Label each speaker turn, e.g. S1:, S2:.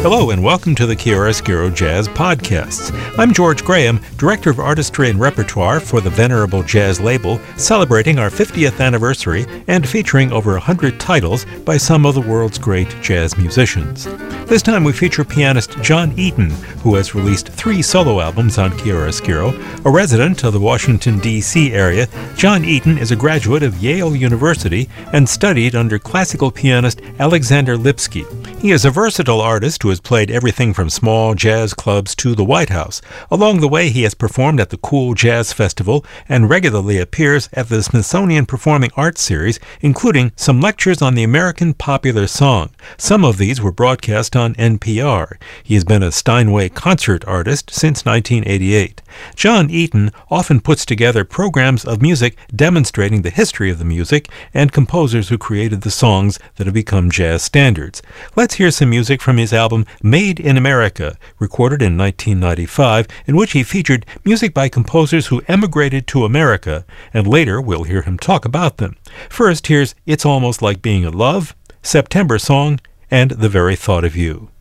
S1: Hello and welcome to the Chiaroscuro Jazz Podcasts. I'm George Graham, Director of Artistry and Repertoire for the Venerable Jazz label, celebrating our 50th anniversary and featuring over 100 titles by some of the world's great jazz musicians. This time we feature pianist John Eaton, who has released 3 solo albums on Chiaroscuro. A resident of the Washington, D.C. area, John Eaton is a graduate of Yale University and studied under classical pianist Alexander Lipsky. He is a versatile artist who has played everything from small jazz clubs to the White House. Along the way, he has performed at the Cool Jazz Festival and regularly appears at the Smithsonian Performing Arts Series, including some lectures on the American popular song. Some of these were broadcast on NPR. He has been a Steinway concert artist since 1988. John Eaton often puts together programs of music demonstrating the history of the music and composers who created the songs that have become jazz standards. Let's hear some music from his album Made in America, recorded in 1995, in which he featured music by composers who emigrated to America, and later we'll hear him talk about them. First, here's It's Almost Like Being in Love, September Song, and The Very Thought of You.